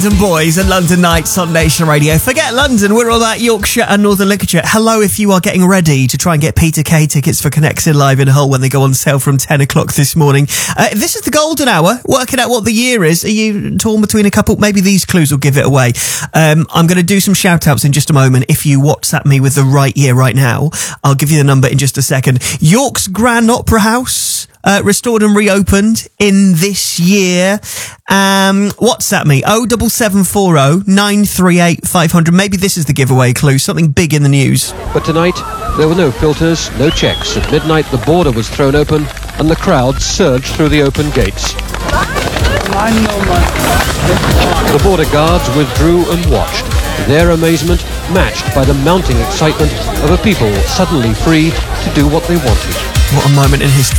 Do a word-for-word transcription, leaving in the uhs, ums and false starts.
And boys and London Nights on Nation Radio. Forget London, we're all about Yorkshire and Northern Lincolnshire. Hello if you are getting ready to try and get Peter Kay tickets for Connected Live in Hull when they go on sale from ten o'clock this morning. Uh, this is the golden hour, working out what the year is. Are you torn between a couple? Maybe these clues will give it away. Um, I'm going to do some shout outs in just a moment. If you WhatsApp me with the right year right now, I'll give you the number in just a second. York's Grand Opera House. Uh, restored and reopened in this year. Um, WhatsApp me, oh seven seven four oh nine three eight five hundred. Maybe this is the giveaway clue, something big in the news. But tonight, there were no filters, no checks. At midnight, the border was thrown open and the crowd surged through the open gates. The border guards withdrew and watched, their amazement matched by the mounting excitement of a people suddenly free to do what they wanted. What a moment in history.